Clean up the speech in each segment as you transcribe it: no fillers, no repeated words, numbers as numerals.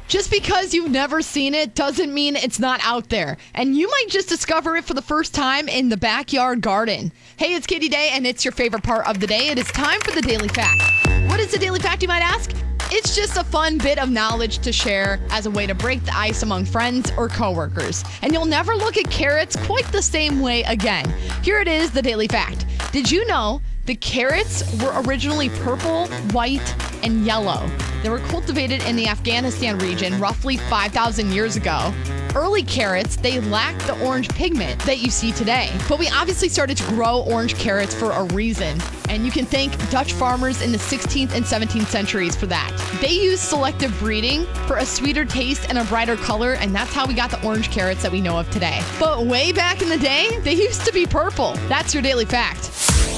Just because you've never seen it doesn't mean it's not out there. And you might just discover it for the first time in the backyard garden. Hey, it's Katie Day, and it's your favorite part of the day. It is time for the Daily Fact. What is the Daily Fact, you might ask? It's just a fun bit of knowledge to share as a way to break the ice among friends or coworkers. And you'll never look at carrots quite the same way again. Here it is, the Daily Fact. Did you know the carrots were originally purple, white, and yellow? They were cultivated in the Afghanistan region roughly 5,000 years ago. Early carrots, they lacked the orange pigment that you see today. But we obviously started to grow orange carrots for a reason. And you can thank Dutch farmers in the 16th and 17th centuries for that. They used selective breeding for a sweeter taste and a brighter color, and that's how we got the orange carrots that we know of today. But way back in the day, they used to be purple. That's your Daily Fact.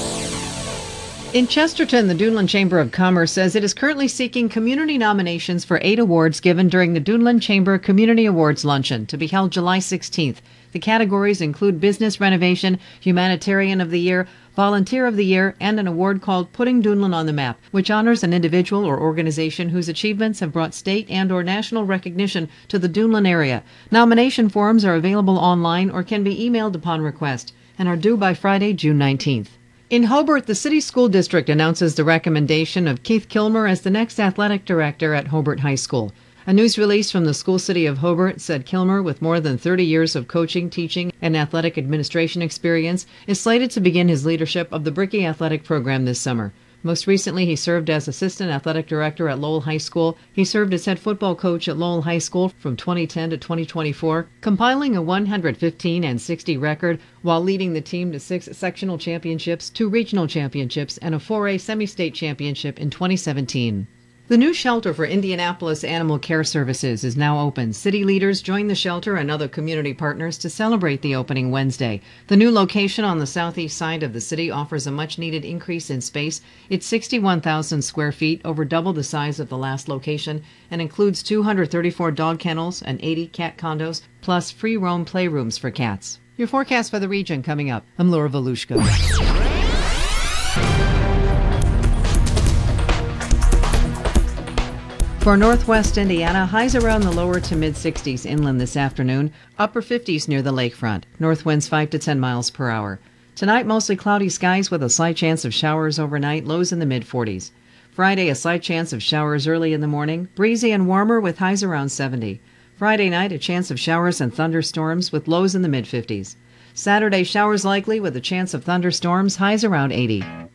In Chesterton, the Duneland Chamber of Commerce says it is currently seeking community nominations for 8 awards given during the Duneland Chamber Community Awards Luncheon to be held July 16th. The categories include Business Renovation, Humanitarian of the Year, Volunteer of the Year, and an award called Putting Duneland on the Map, which honors an individual or organization whose achievements have brought state and or national recognition to the Duneland area. Nomination forms are available online or can be emailed upon request and are due by Friday, June 19th. In Hobart, the City School District announces the recommendation of Keith Kilmer as the next athletic director at Hobart High School. A news release from the School City of Hobart said Kilmer, with more than 30 years of coaching, teaching, and athletic administration experience, is slated to begin his leadership of the Brickey Athletic Program this summer. Most recently, he served as assistant athletic director at Lowell High School. He served as head football coach at Lowell High School from 2010 to 2024, compiling a 115-60 record while leading the team to 6 sectional championships, 2 regional championships, and a 4A semi-state championship in 2017. The new shelter for Indianapolis Animal Care Services is now open. City leaders joined the shelter and other community partners to celebrate the opening Wednesday. The new location on the southeast side of the city offers a much-needed increase in space. It's 61,000 square feet, over double the size of the last location, and includes 234 dog kennels and 80 cat condos, plus free-roam playrooms for cats. Your forecast for the region coming up. I'm Laura Volushko. For northwest Indiana, highs around the lower to mid-60s inland this afternoon, upper 50s near the lakefront. North winds 5 to 10 miles per hour. Tonight, mostly cloudy skies with a slight chance of showers overnight, lows in the mid-40s. Friday, a slight chance of showers early in the morning, breezy and warmer with highs around 70. Friday night, a chance of showers and thunderstorms with lows in the mid-50s. Saturday, showers likely with a chance of thunderstorms, highs around 80.